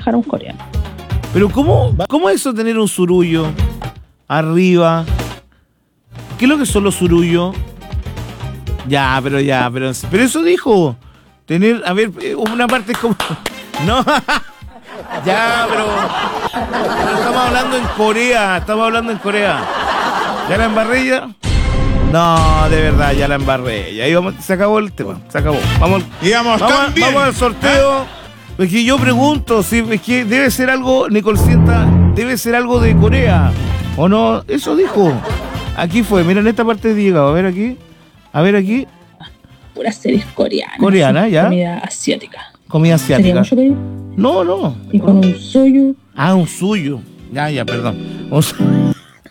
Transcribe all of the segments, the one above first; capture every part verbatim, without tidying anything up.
dejar a un coreano. Pero ¿cómo, cómo es eso tener un surullo arriba? ¿Qué es lo que son los surullos? Ya, pero ya, pero, pero eso dijo. Tener, a ver, una parte es como... No, ya, pero, pero estamos hablando en Corea, estamos hablando en Corea. ¿Ya la embarré ya? No, de verdad, ya la embarré. Y ahí vamos, se acabó el tema, se acabó. Vamos, Digamos, vamos, vamos al sorteo. Es que yo pregunto, si es que debe ser algo, Nicole Sienta, debe ser algo de Corea. ¿O no? Eso dijo. Aquí fue, mira en esta parte de llegado, a ver aquí. A ver aquí. Puras series coreanas. Coreana, ya. Comida asiática. Comida asiática. ¿Sería mucho pedir? No, no. Y con un suyo. Ah, un suyo. Ya, ya, perdón. Un su-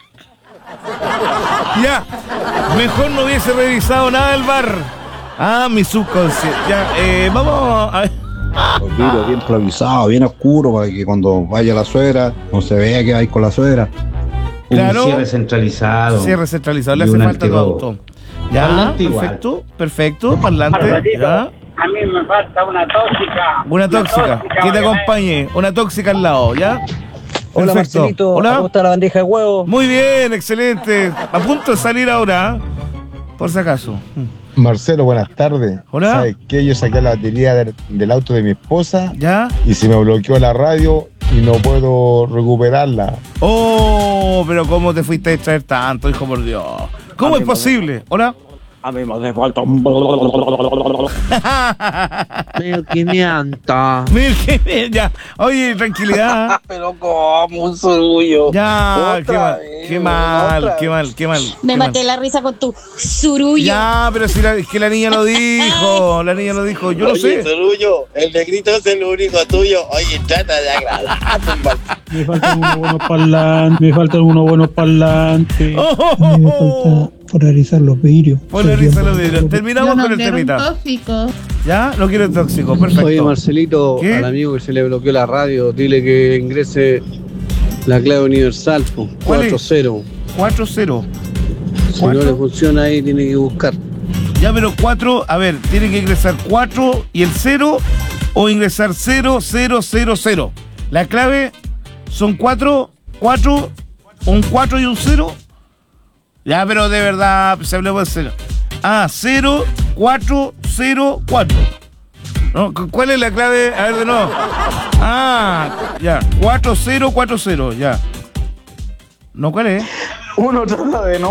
ya. Mejor no hubiese revisado nada del bar. Ah, mi subconsciente. Ya, eh, vamos a ver. Los vidrios bien improvisado, bien oscuro, para que cuando vaya la suegra no se vea que hay con la suegra. Claro. Un cierre centralizado. Cierre centralizado, le Y hace un falta tu antirobo. auto. Ya, Parlante igual. perfecto, perfecto, parlante. Ya. A mí me falta una tóxica. Una tóxica, que te acompañe, una tóxica al lado, ¿ya? Hola, Perfecto. Marcelito. Hola. ¿Cómo está la bandeja de huevo? Muy bien, excelente. A punto de salir ahora, ¿eh? Por si acaso. Marcelo, buenas tardes. Hola. ¿Sabes qué? Yo saqué la batería del, del auto de mi esposa ¿Ya? y se me bloqueó la radio y no puedo recuperarla. Oh, pero ¿cómo te fuiste a distraer tanto, hijo por Dios? ¿Cómo A es mí, posible? ¿Hola? A mí me hace falta un... mil quinientos. Mil que ya. Oye, tranquilidad. Pero como un surullo. Ya, qué Otra mal, vez, qué mal, otra qué vez. mal, qué mal. Me qué maté mal. la risa con tu surullo. Ya, pero si la, es que la niña lo dijo, la niña lo dijo, yo lo sé. Surullo, el negrito es el único tuyo. Oye, trata de agradar. Me faltan unos buenos parlantes, me faltan unos buenos parlantes. Oh, oh, A mí me oh, falta polarizar los vidrios. Polarizar los vidrios. Terminamos Yo no con el quiero un temita. tóxico. ¿Ya? No quiero el tóxico, perfecto. Oye, Marcelito, ¿Qué? al amigo que se le bloqueó la radio, dile que ingrese la clave universal, po, ¿Cuál es? cuatro cero. cuatro cero. Si no le funciona ahí, tiene que buscar. Ya, pero cuatro, a ver, tiene que ingresar cuatro y el cero o ingresar cero cero cero cero. La clave son cuatro, cuatro, un cuatro y un cero. Ya, pero de verdad, se habló de cero. Ah, cero cuatro cero cuatro. ¿No? ¿Cuál es la clave? A ver, de nuevo. Ah, ya, cuatro cero cuatro cero, ya. ¿No cuál es? Uno trata de no...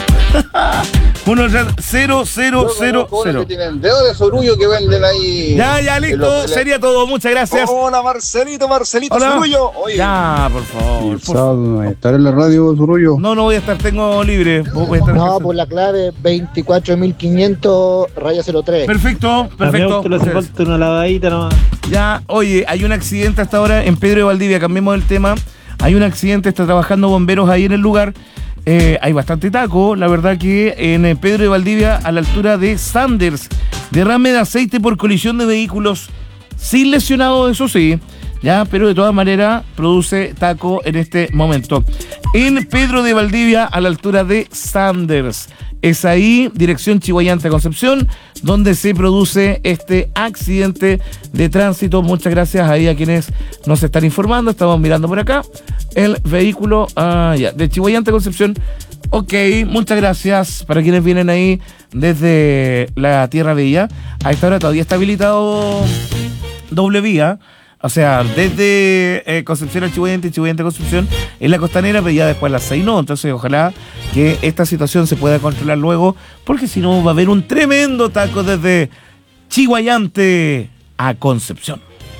Uno, cero cero cero cero. Que tienen dedo de surullo que venden ahí. Ya, ya, listo. Sería todo. Muchas gracias. Hola, Marcelito, Marcelito Hola. Surullo. Oye. Ya, por favor. por- ¿Estar en la radio, surullo? No, no voy a estar. Tengo libre. Vos voy a estar en No, casa. por la clave veinticuatro mil quinientos raya cero tres. Perfecto, A mi perfecto. auto le hace falta una lavadita nomás. Ya, oye, hay un accidente hasta ahora en Pedro de Valdivia. Cambiemos el tema. Hay un accidente, está trabajando bomberos ahí en el lugar. Eh, hay bastante taco, la verdad que en eh, Pedro de Valdivia, a la altura de Sanders, derrame de aceite por colisión de vehículos, sin lesionados, eso sí, ya, pero de todas maneras produce taco en este momento. En Pedro de Valdivia, a la altura de Sanders, es ahí, dirección Chihuayante Concepción, donde se produce este accidente de tránsito. Muchas gracias ahí a quienes nos están informando. Estamos mirando por acá el vehículo ah, ya, de Chihuayante Concepción. Ok, muchas gracias para quienes vienen ahí desde la Tierra Bella. A esta hora todavía está habilitado doble vía. O sea, desde eh, Concepción a Chihuayante, Chihuayante a Concepción, en la costanera, pero ya después a las seis no. Entonces, ojalá que esta situación se pueda controlar luego, porque si no va a haber un tremendo taco desde Chihuayante a Concepción.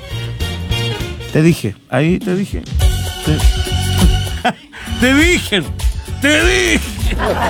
Te dije, ahí te dije. Te, te dije, te dije.